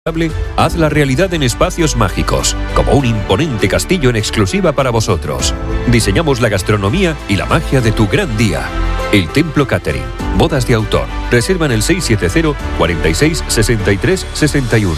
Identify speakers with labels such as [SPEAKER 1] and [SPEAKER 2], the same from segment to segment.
[SPEAKER 1] Haz la realidad en espacios mágicos, como un imponente castillo en exclusiva para vosotros. Diseñamos la gastronomía y la magia de tu gran día. El Templo Catering, bodas de autor. Reserva en el 670 46 63 61.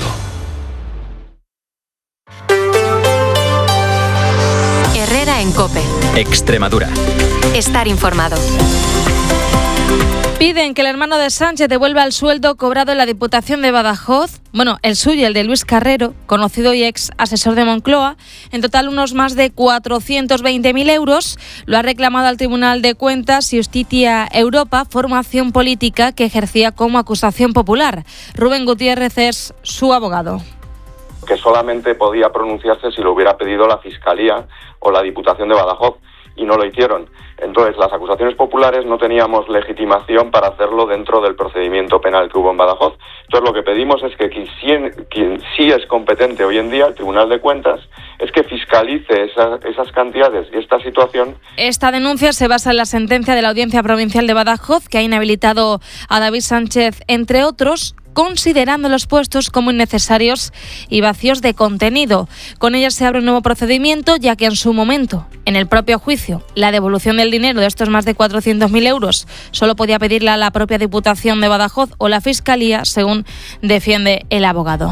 [SPEAKER 2] Herrera en COPE.
[SPEAKER 3] Extremadura.
[SPEAKER 2] Estar informado.
[SPEAKER 4] Piden que el hermano de Sánchez devuelva el sueldo cobrado en la Diputación de Badajoz, el suyo y el de Luis Carrero, conocido y ex asesor de Moncloa, en total unos más de 420.000 euros. Lo ha reclamado al Tribunal de Cuentas y Justicia Europa, formación política que ejercía como acusación popular. Rubén Gutiérrez es su abogado.
[SPEAKER 5] Que solamente podía pronunciarse si lo hubiera pedido la Fiscalía o la Diputación de Badajoz, y no lo hicieron. Entonces, las acusaciones populares no teníamos legitimación para hacerlo dentro del procedimiento penal que hubo en Badajoz. Entonces, lo que pedimos es que quien sí es competente hoy en día, el Tribunal de Cuentas, es que fiscalice esas cantidades y esta situación.
[SPEAKER 4] Esta denuncia se basa en la sentencia de la Audiencia Provincial de Badajoz, que ha inhabilitado a David Sánchez, entre otros, considerando los puestos como innecesarios y vacíos de contenido. Con ella se abre un nuevo procedimiento, ya que en su momento, en el propio juicio, la devolución del dinero de estos más de 400.000 euros solo podía pedirla la propia Diputación de Badajoz o la Fiscalía, según defiende el abogado.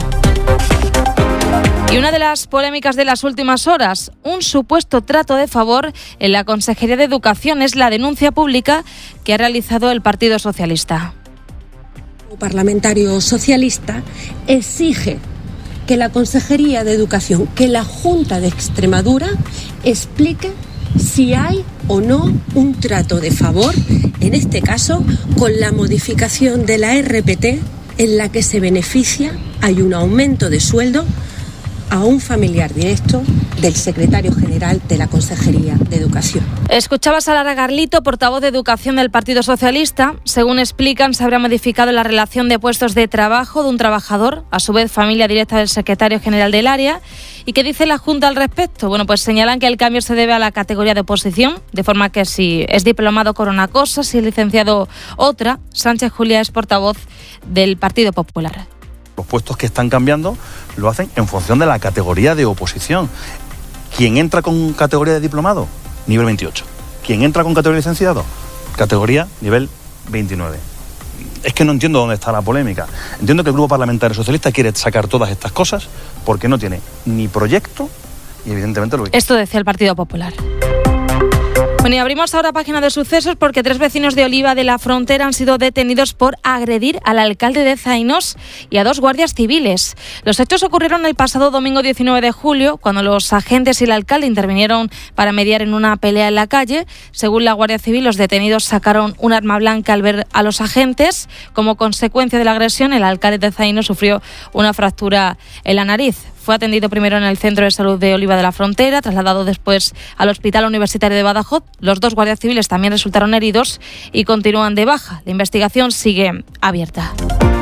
[SPEAKER 4] Y una de las polémicas de las últimas horas, un supuesto trato de favor en la Consejería de Educación, es la denuncia pública que ha realizado el Partido Socialista.
[SPEAKER 6] El parlamentario socialista exige que la Consejería de Educación, que la Junta de Extremadura explique si hay o no un trato de favor, en este caso con la modificación de la RPT en la que se beneficia, hay un aumento de sueldo a un familiar directo del secretario general de la Consejería de Educación.
[SPEAKER 4] Escuchabas a Lara Garlito, portavoz de Educación del Partido Socialista. Según explican, se habrá modificado la relación de puestos de trabajo de un trabajador, a su vez familia directa del secretario general del área. ¿Y qué dice la Junta al respecto? Pues señalan que el cambio se debe a la categoría de oposición, de forma que si es diplomado cobra una cosa, si es licenciado otra. Sánchez Julia es portavoz del Partido Popular.
[SPEAKER 7] Los puestos que están cambiando lo hacen en función de la categoría de oposición. Quien entra con categoría de diplomado, nivel 28. Quien entra con categoría de licenciado, categoría nivel 29. Es que no entiendo dónde está la polémica. Entiendo que el Grupo Parlamentario Socialista quiere sacar todas estas cosas porque no tiene ni proyecto y evidentemente lo...
[SPEAKER 4] Esto decía el Partido Popular. Bueno, y abrimos ahora página de sucesos porque 3 vecinos de Oliva de la Frontera han sido detenidos por agredir al alcalde de Zainos y a 2 guardias civiles. Los hechos ocurrieron el pasado domingo 19 de julio, cuando los agentes y el alcalde intervinieron para mediar en una pelea en la calle. Según la Guardia Civil, los detenidos sacaron un arma blanca al ver a los agentes. Como consecuencia de la agresión, el alcalde de Zainos sufrió una fractura en la nariz. Fue atendido primero en el Centro de Salud de Oliva de la Frontera, trasladado después al Hospital Universitario de Badajoz. Los 2 guardias civiles también resultaron heridos y continúan de baja. La investigación sigue abierta.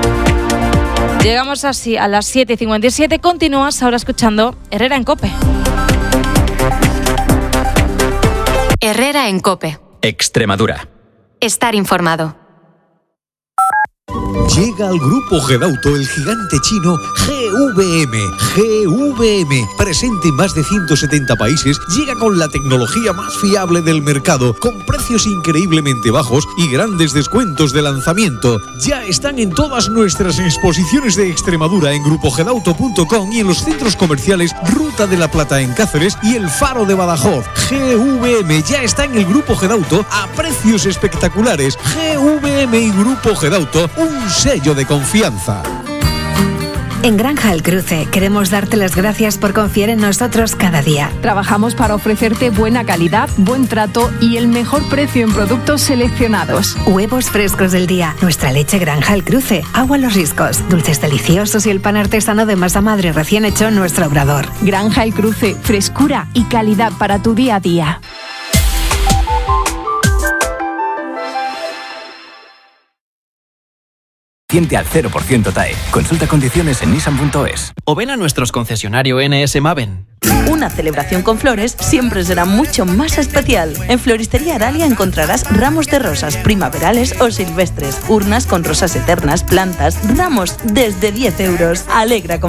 [SPEAKER 4] Llegamos así a las 7:57. Continúas ahora escuchando Herrera en COPE.
[SPEAKER 2] Herrera en COPE.
[SPEAKER 3] Extremadura.
[SPEAKER 2] Estar informado.
[SPEAKER 8] Llega al Grupo Gedauto el gigante chino GVM, presente en más de 170 países, llega con la tecnología más fiable del mercado, con precios increíblemente bajos y grandes descuentos de lanzamiento. Ya están en todas nuestras exposiciones de Extremadura en grupogedauto.com y en los centros comerciales Ruta de la Plata en Cáceres y El Faro de Badajoz. GVM ya está en el Grupo Gedauto a precios espectaculares. GVM y Grupo Gedauto, un sello de confianza.
[SPEAKER 9] En Granja El Cruce queremos darte las gracias por confiar en nosotros cada día.
[SPEAKER 10] Trabajamos para ofrecerte buena calidad, buen trato y el mejor precio en productos seleccionados.
[SPEAKER 9] Huevos frescos del día, nuestra leche Granja El Cruce, agua Los Riscos, dulces deliciosos y el pan artesano de masa madre recién hecho en nuestro obrador.
[SPEAKER 10] Granja El Cruce, frescura y calidad para tu día a día.
[SPEAKER 11] al 0% TAE. Consulta condiciones en nissan.es.
[SPEAKER 12] O ven a nuestros concesionarios NS Maven.
[SPEAKER 13] Una celebración con flores siempre será mucho más especial. En Floristería Aralia encontrarás ramos de rosas primaverales o silvestres, urnas con rosas eternas, plantas, ramos desde 10 euros. Alegra con